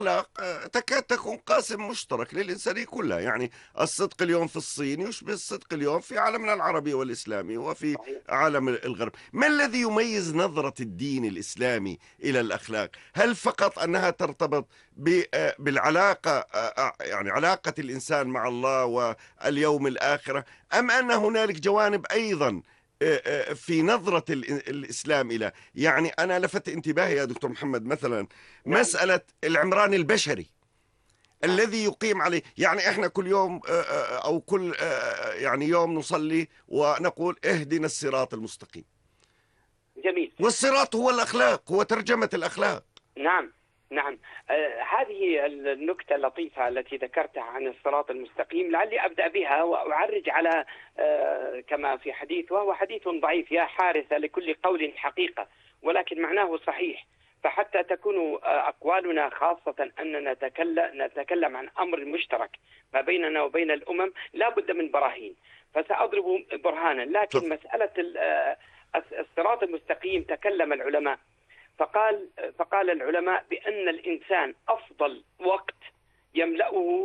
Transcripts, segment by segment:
الأخلاق تكاد تكون قاسم مشترك للإنسانية كلها، يعني الصدق اليوم في الصين يشبه الصدق اليوم في عالمنا العربي والإسلامي وفي صحيح. عالم الغرب. ما الذي يميز نظرة الدين الإسلامي إلى الأخلاق؟ هل فقط أنها ترتبط بالعلاقة، يعني علاقة الإنسان مع الله واليوم الآخرة، أم أن هنالك جوانب أيضا في نظرة الإسلام إلى، يعني أنا لفت انتباهي يا دكتور محمد مثلا نعم. مسألة العمران البشري نعم. الذي يقيم عليه، يعني احنا كل يوم او كل يعني يوم نصلي ونقول اهدنا الصراط المستقيم، جميل. والصراط هو الاخلاق، هو ترجمة الاخلاق. نعم. نعم. هذه النكتة اللطيفة التي ذكرتها عن الصراط المستقيم، لعلي أبدأ بها وأعرج على كما في حديث، وهو حديث ضعيف: يا حارثة لكل قول حقيقة، ولكن معناه صحيح. فحتى تكون أقوالنا، خاصة أننا نتكلم عن أمر مشترك ما بيننا وبين الأمم، لا بد من براهين. فسأضرب برهانا، لكن تفضل. مسألة الصراط المستقيم، تكلم العلماء فقال العلماء بأن الإنسان أفضل وقت يملأه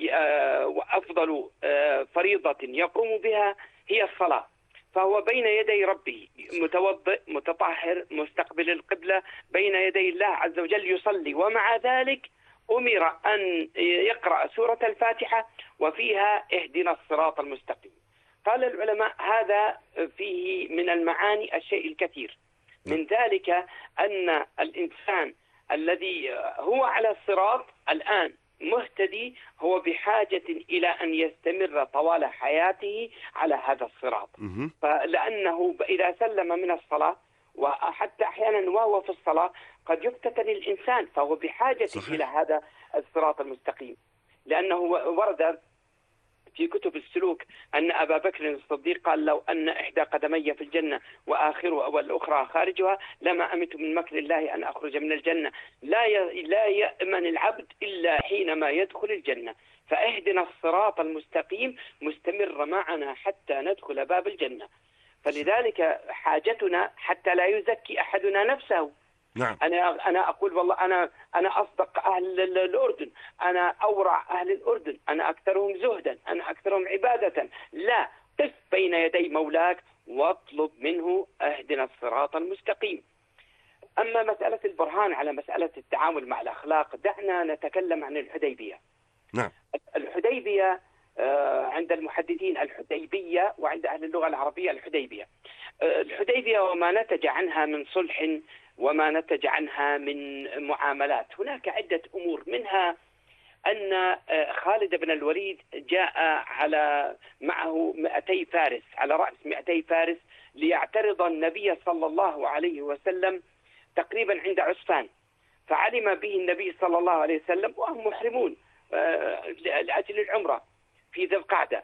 وأفضل فريضة يقوم بها هي الصلاة. فهو بين يدي ربه متوضئ متطهر مستقبل القبلة، بين يدي الله عز وجل يصلي، ومع ذلك أمر أن يقرأ سورة الفاتحة وفيها اهدنا الصراط المستقيم. قال العلماء هذا فيه من المعاني الشيء الكثير، نعم. من ذلك أن الإنسان الذي هو على الصراط الآن مهتدي هو بحاجة إلى أن يستمر طوال حياته على هذا الصراط. مهم. فلأنه إذا سلم من الصلاة، وحتى أحيانا وهو في الصلاة قد يفتتن الإنسان، فهو بحاجة إلى صحيح. هذا الصراط المستقيم. لأنه ورد في كتب السلوك أن أبا بكر الصديق قال: لو أن إحدى قدمي في الجنة والأخرى خارجها لما أمت من مكر الله أن أخرج من الجنة. لا يأمن العبد إلا حينما يدخل الجنة، فاهدنا الصراط المستقيم مستمر معنا حتى ندخل باب الجنة. فلذلك حاجتنا حتى لا يزكي أحدنا نفسه. نعم. أنا أقول والله أنا أصدق أهل الأردن، أنا أورع أهل الأردن، أنا أكثرهم زهدا، أنا أكثرهم عبادة. لا، قف بين يدي مولاك واطلب منه اهدنا الصراط المستقيم. أما مسألة البرهان على مسألة التعامل مع الأخلاق، دعنا نتكلم عن الحديبية. نعم. الحديبية عند المحدثين الحديبية، وعند أهل اللغة العربية الحديبية. الحديبية وما نتج عنها من صلح وما نتج عنها من معاملات، هناك عدة أمور، منها أن خالد بن الوليد جاء معه 200 فارس، على رأس 200 فارس، ليعترض النبي صلى الله عليه وسلم تقريبا عند عسفان. فعلم به النبي صلى الله عليه وسلم وهم محرمون لأجل العمرة في ذي القعدة.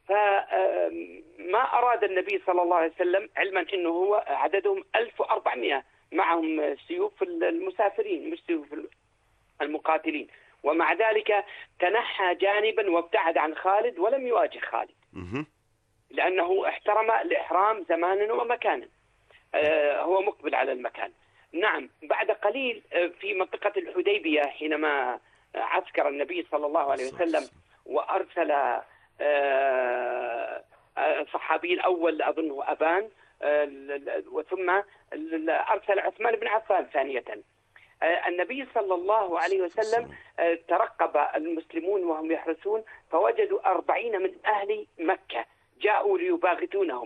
فما أراد النبي صلى الله عليه وسلم، علما أنه هو عددهم 1400 معهم سيوف المسافرين مش سيوف المقاتلين، ومع ذلك تنحى جانبا وابتعد عن خالد ولم يواجه خالد، مهم. لأنه احترم الإحرام زمانا ومكانا. هو مقبل على المكان. نعم. بعد قليل في منطقة الحديبية، حينما عسكر النبي صلى الله عليه وسلم وأرسل الصحابي الأول أظنه أبان، وثم أرسل عثمان بن عفان ثانية. النبي صلى الله عليه وسلم ترقب المسلمون وهم يحرسون، فوجدوا 40 من أهل مكة جاءوا ليباغتونهم،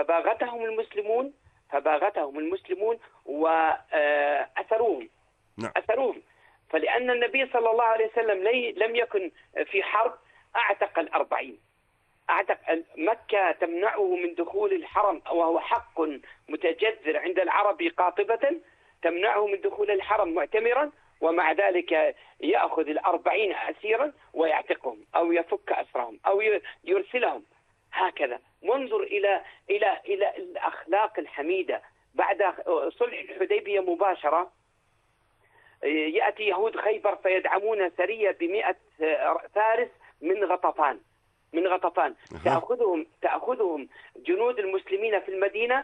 فباغتهم المسلمون وأسروهم. نعم. فلأن النبي صلى الله عليه وسلم لم يكن في حرب، أعتق 40. مكة تمنعه من دخول الحرم، وهو حق متجذر عند العرب قاطبة، تمنعه من دخول الحرم معتمرا، ومع ذلك يأخذ 40 أسيرا ويعتقهم أو يفك أسرهم أو يرسلهم هكذا. وانظر إلى الأخلاق الحميدة. بعد صلح الحديبية مباشرة يأتي يهود خيبر فيدعمون سرية ب100 فارس من غطفان. تأخذهم جنود المسلمين في المدينة،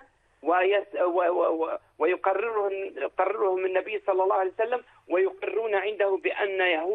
ويقررهم النبي صلى الله عليه وسلم، ويقرون عنده بأن يهود